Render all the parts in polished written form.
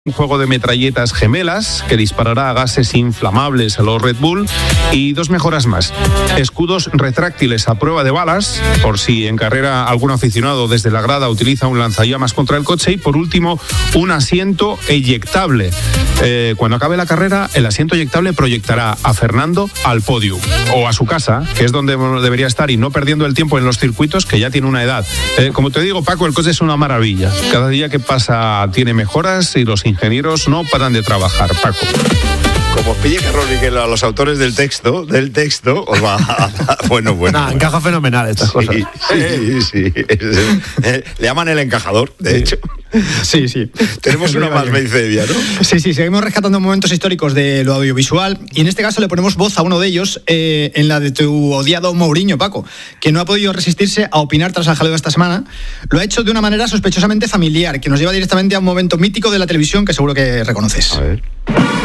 Un juego de metralletas gemelas que disparará gases inflamables a los Red Bull y 2 mejoras más. Escudos retráctiles a prueba de balas, por si en carrera algún aficionado desde la grada utiliza un lanzallamas contra el coche. Y por último, un asiento eyectable. Cuando acabe la carrera, el asiento eyectable proyectará a Fernando al podio o a su casa, que es donde debería estar, y no perdiendo el tiempo en los circuitos, que ya tiene una edad. Como te digo, Paco, el coche es una maravilla. Cada día que pasa tiene mejoras y los ingenieros no paran de trabajar, Paco. Como pille que a los autores del texto, os va a... Bueno. Encaja fenomenal estas cosas. Sí. Le llaman el encajador, de hecho. Sí. Tenemos una más, me dice Evia, ¿no? Sí, seguimos rescatando momentos históricos de lo audiovisual y en este caso le ponemos voz a uno de ellos en la de tu odiado Mourinho, Paco, que no ha podido resistirse a opinar tras el jaleo de esta semana. Lo ha hecho de una manera sospechosamente familiar, que nos lleva directamente a un momento mítico de la televisión que seguro que reconoces. A ver.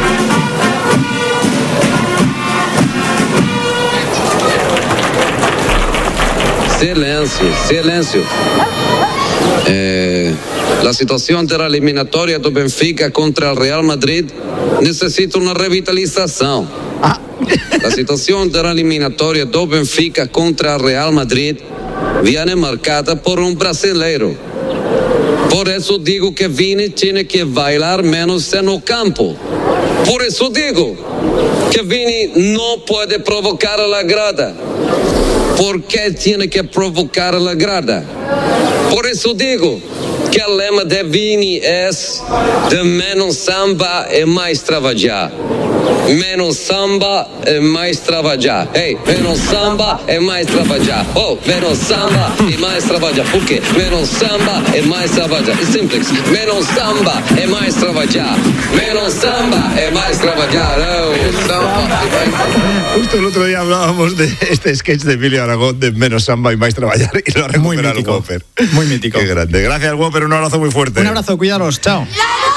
Silêncio. La situação da eliminatória do Benfica contra o Real Madrid necessita uma revitalização. A situação da eliminatória do Benfica contra o Real Madrid viene marcada por brasileiro. Por isso digo que Vini tem que bailar menos no campo. Por isso digo que Vini não pode provocar a grada. ¿Por qué tiene que provocar la grada? Por eso digo que el lema de Vini es de menos samba y más trabajar. Menos samba y más trabajar. Menos samba y más trabajar. Menos samba y más trabajar. ¿Por qué? Menos samba y más trabajar. Es simple. Menos samba y más trabajar. Menos samba y más trabajar. Justo el otro día hablábamos de este sketch de Emilio Aragón de menos samba y más trabajar y lo ha recuperado el Whopper. Muy mítico. Qué grande. Gracias, Whopper. Un abrazo muy fuerte. Un abrazo, cuidaros. Chao.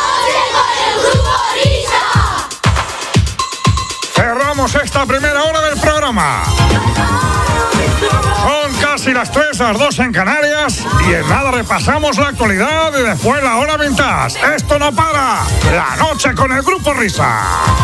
Cerramos esta primera hora del programa. Son casi las 3, las 2 en Canarias y en nada repasamos la actualidad y después la hora vintage. Esto no para. La noche con el Grupo Risa.